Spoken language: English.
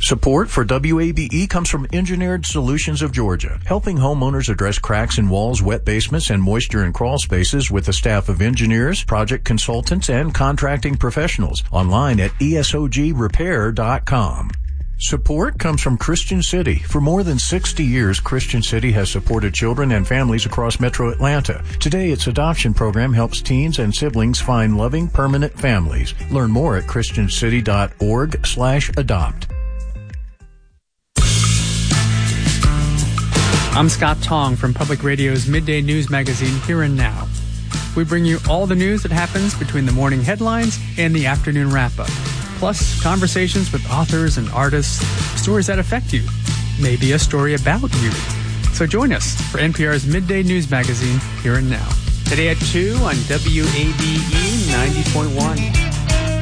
Support for WABE comes from Engineered Solutions of Georgia, helping homeowners address cracks in walls, wet basements, and moisture in crawl spaces with a staff of engineers, project consultants, and contracting professionals. Online at esogrepair.com. Support comes from Christian City. For more than 60 years, Christian City has supported children and families across Metro Atlanta. Today, its adoption program helps teens and siblings find loving, permanent families. Learn more at christiancity.org/adopt. I'm Scott Tong from Public Radio's Midday News Magazine, Here and Now. We bring you all the news that happens between the morning headlines and the afternoon wrap-up, plus conversations with authors and artists, stories that affect you, maybe a story about you. So join us for NPR's Midday News Magazine, Here and Now. Today at 2 on WABE 90.1.